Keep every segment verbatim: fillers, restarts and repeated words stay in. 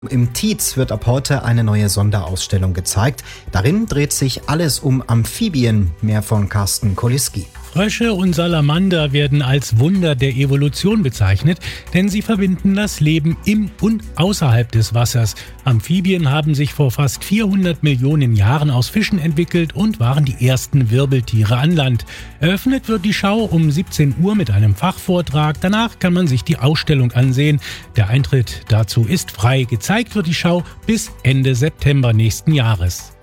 Im Tietz wird ab heute eine neue Sonderausstellung gezeigt. Darin dreht sich alles um Amphibien. Mehr von Carsten Koliski. Frösche und Salamander werden als Wunder der Evolution bezeichnet, denn sie verbinden das Leben im und außerhalb des Wassers. Amphibien haben sich vor fast vierhundert Millionen Jahren aus Fischen entwickelt und waren die ersten Wirbeltiere an Land. Eröffnet wird die Schau um siebzehn Uhr mit einem Fachvortrag. Danach kann man sich die Ausstellung ansehen. Der Eintritt dazu ist frei. Gezeigt wird die Schau bis Ende September nächsten Jahres.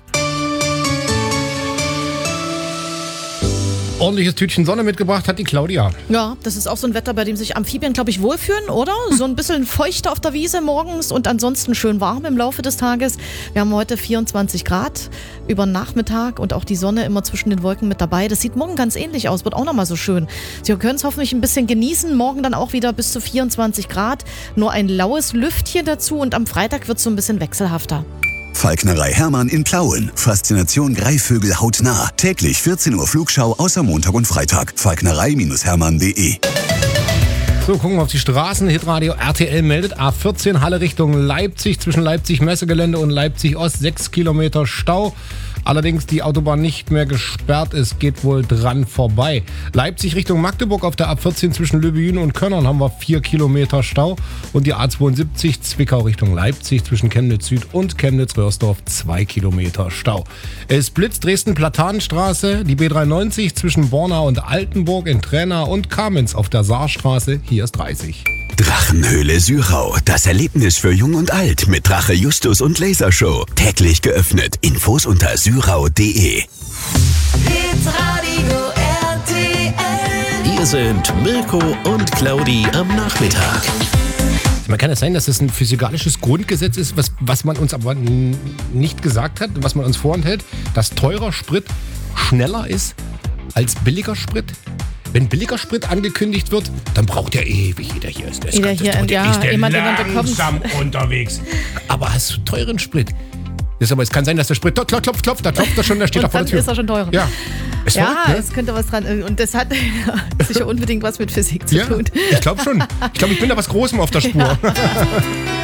Ordentliches Tütchen Sonne mitgebracht hat die Claudia. Ja, das ist auch so ein Wetter, bei dem sich Amphibien, glaube ich, wohlfühlen, oder? So ein bisschen feuchter auf der Wiese morgens und ansonsten schön warm im Laufe des Tages. Wir haben heute vierundzwanzig Grad über den Nachmittag und auch die Sonne immer zwischen den Wolken mit dabei. Das sieht morgen ganz ähnlich aus, wird auch nochmal so schön. Sie können es hoffentlich ein bisschen genießen. Morgen dann auch wieder bis zu vierundzwanzig Grad. Nur ein laues Lüftchen dazu und am Freitag wird es so ein bisschen wechselhafter. Falknerei Hermann in Plauen. Faszination Greifvögel hautnah. Täglich vierzehn Uhr Flugschau außer Montag und Freitag. falknerei Hermann punkt de. So, gucken wir auf die Straßen. Hitradio R T L meldet A vierzehn Halle Richtung Leipzig. Zwischen Leipzig Messegelände und Leipzig Ost sechs Kilometer Stau. Allerdings die Autobahn nicht mehr gesperrt ist, geht wohl dran vorbei. Leipzig Richtung Magdeburg auf der A vierzehn zwischen Löbejün und Könnern haben wir vier Kilometer Stau. Und die A zweiundsiebzig Zwickau Richtung Leipzig zwischen Chemnitz Süd und Chemnitz-Röhrsdorf zwei Kilometer Stau. Es blitzt Dresden-Platanenstraße, die B dreiundneunzig zwischen Borna und Altenburg in Tränna und Kamenz auf der Saarstraße, hier ist dreißig. Drachenhöhle Syrau. Das Erlebnis für Jung und Alt mit Drache Justus und Lasershow. Täglich geöffnet. Infos unter syrau punkt de. Hitradio R T L. Hier sind Mirko und Claudi am Nachmittag. Man kann es sein, dass es ein physikalisches Grundgesetz ist, was, was man uns aber n- nicht gesagt hat, was man uns vorenthält, dass teurer Sprit schneller ist als billiger Sprit? Wenn billiger Sprit angekündigt wird, dann braucht der ewig. Jeder hier ist, das Jeder hier, der ja, ist der jemand, den man bekommt. langsam unterwegs. Aber hast du teuren Sprit? Das aber, es kann sein, dass der Sprit klopft, klopft, klopft, da klopft er schon, der steht da vor der Tür. Und dann ist er schon teurer. Ja, ist ja verrückt, ne? Es könnte was dran. Und das hat sicher unbedingt was mit Physik zu Ja, tun. ich glaube schon. Ich glaube, ich bin da was Großem auf der Spur. Ja.